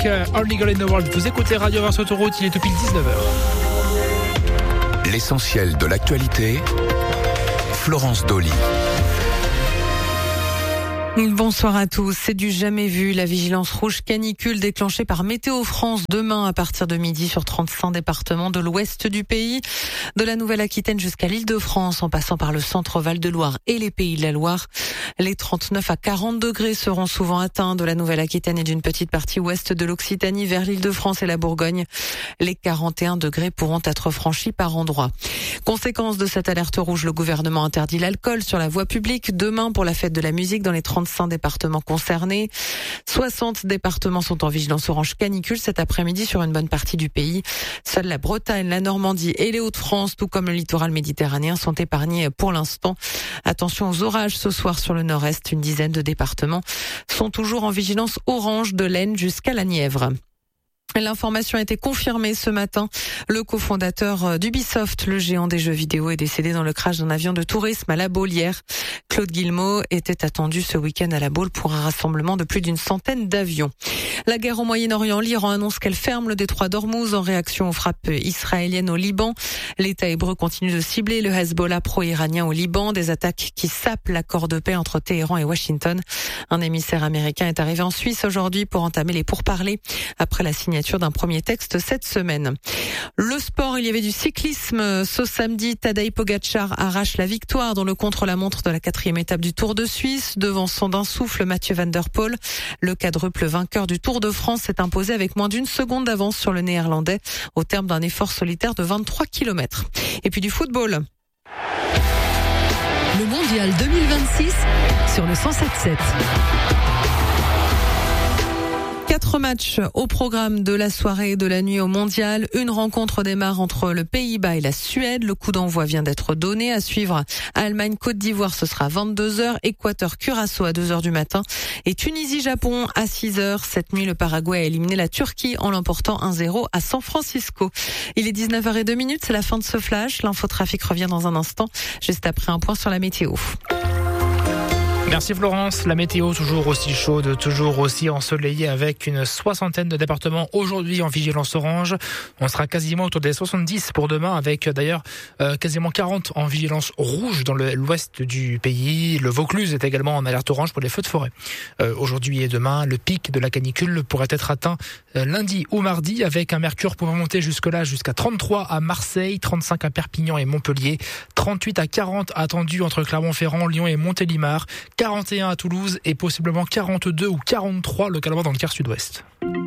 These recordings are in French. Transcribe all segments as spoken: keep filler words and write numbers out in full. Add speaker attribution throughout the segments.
Speaker 1: Only Girl in the World. Vous écoutez Radio Vinci Autoroute, il est depuis dix-neuf heures.
Speaker 2: L'essentiel de l'actualité, Florence Dolly.
Speaker 3: Bonsoir à tous. C'est du jamais vu. La vigilance rouge canicule déclenchée par Météo France demain à partir de midi sur trente-cinq départements de l'ouest du pays, de la Nouvelle-Aquitaine jusqu'à l'Île-de-France, en passant par le centre Val-de-Loire et les Pays de la Loire. Les trente-neuf à quarante degrés seront souvent atteints de la Nouvelle-Aquitaine et d'une petite partie ouest de l'Occitanie vers l'Île-de-France et la Bourgogne. Les quarante et un degrés pourront être franchis par endroits. Conséquence de cette alerte rouge, le gouvernement interdit l'alcool sur la voie publique demain pour la fête de la musique dans les trente-cinq départements concernés. soixante départements sont en vigilance orange canicule cet après-midi sur une bonne partie du pays. Seules la Bretagne, la Normandie et les Hauts-de-France, tout comme le littoral méditerranéen, sont épargnés pour l'instant. Attention aux orages ce soir sur le nord-est. Une dizaine de départements sont toujours en vigilance orange de l'Aisne jusqu'à la Nièvre. L'information a été confirmée ce matin. Le cofondateur d'Ubisoft, le géant des jeux vidéo, est décédé dans le crash d'un avion de tourisme à La Baule hier. Claude Guillemot était attendu ce week-end à La Baule pour un rassemblement de plus d'une centaine d'avions. La guerre au Moyen-Orient, l'Iran annonce qu'elle ferme le détroit d'Ormuz en réaction aux frappes israéliennes au Liban. L'État hébreu continue de cibler le Hezbollah pro-iranien au Liban, des attaques qui sapent l'accord de paix entre Téhéran et Washington. Un émissaire américain est arrivé en Suisse aujourd'hui pour entamer les pourparlers après la signature d'un premier texte cette semaine. Le sport, il y avait du cyclisme. Ce samedi, Tadej Pogačar arrache la victoire dans le contre-la-montre de la quatrième étape du Tour de Suisse. Devant son d'un souffle, Mathieu Van Der Poel, le quadruple vainqueur du Tour de France, s'est imposé avec moins d'une seconde d'avance sur le Néerlandais au terme d'un effort solitaire de vingt-trois kilomètres. Et puis du football.
Speaker 4: Le Mondial deux mille vingt-six sur le cent sept sept.
Speaker 3: Quatre matchs au programme de la soirée et de la nuit au Mondial. Une rencontre démarre entre le Pays-Bas et la Suède. Le coup d'envoi vient d'être donné. À suivre, Allemagne-Côte d'Ivoire, ce sera à vingt-deux heures. Équateur-Curaçao à deux heures du matin. Et Tunisie-Japon à six heures. Cette nuit, le Paraguay a éliminé la Turquie en l'emportant un zéro à San Francisco. Il est dix-neuf heures zéro deux, c'est la fin de ce flash. L'infotrafic revient dans un instant, juste après un point sur la météo.
Speaker 1: Merci Florence. La météo toujours aussi chaude, toujours aussi ensoleillée avec une soixantaine de départements aujourd'hui en vigilance orange. On sera quasiment autour des soixante-dix pour demain avec d'ailleurs euh, quasiment quarante en vigilance rouge dans le, l'ouest du pays. Le Vaucluse est également en alerte orange pour les feux de forêt. Euh, aujourd'hui et demain, le pic de la canicule pourrait être atteint euh, lundi ou mardi avec un mercure pouvant monter jusque-là jusqu'à trente-trois à Marseille, trente-cinq à Perpignan et Montpellier, trente-huit à quarante attendus entre Clermont-Ferrand, Lyon et Montélimar, quarante et un à Toulouse et possiblement quarante-deux ou quarante-trois localement dans le quart sud-ouest.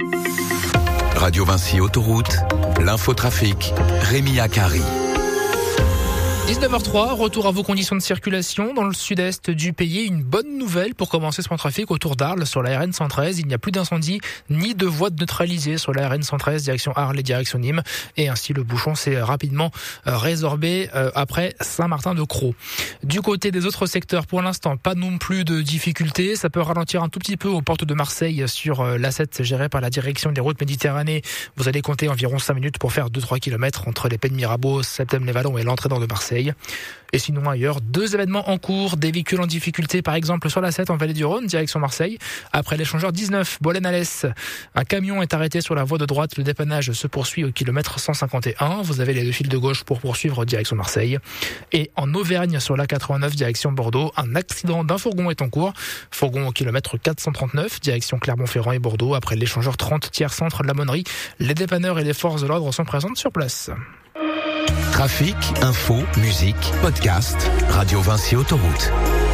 Speaker 2: Radio Vinci Autoroute, l'infotrafic, Rémi Akari.
Speaker 1: dix-neuf heures trois, retour à vos conditions de circulation dans le sud-est du pays. Une bonne nouvelle pour commencer ce point de trafic autour d'Arles sur la R N cent treize. Il n'y a plus d'incendie ni de voies neutralisées sur la R N cent treize direction Arles et direction Nîmes. Et ainsi le bouchon s'est rapidement résorbé après Saint-Martin-de-Crau. Du côté des autres secteurs, pour l'instant, pas non plus de difficultés. Ça peut ralentir un tout petit peu aux portes de Marseille sur l'A sept gérée par la direction des routes Méditerranée. Vous allez compter environ cinq minutes pour faire deux à trois kilomètres entre les Pays de Mirabeau, Septem-les-Vallons et l'entrée dans de Marseille. Et sinon ailleurs, deux événements en cours, des véhicules en difficulté par exemple sur l'A sept en Vallée du Rhône, direction Marseille. Après l'échangeur dix-neuf, Bolène-Alès, un camion est arrêté sur la voie de droite, le dépannage se poursuit au kilomètre cent cinquante et un. Vous avez les deux fils de gauche pour poursuivre direction Marseille. Et en Auvergne sur l'A quatre-vingt-neuf, direction Bordeaux, un accident d'un fourgon est en cours. Fourgon au kilomètre quatre cent trente-neuf, direction Clermont-Ferrand et Bordeaux. Après l'échangeur trente tiers centre de la Monnerie, les dépanneurs et les forces de l'ordre sont présentes sur place.
Speaker 2: Trafic, info, musique, podcast, Radio Vinci Autoroute.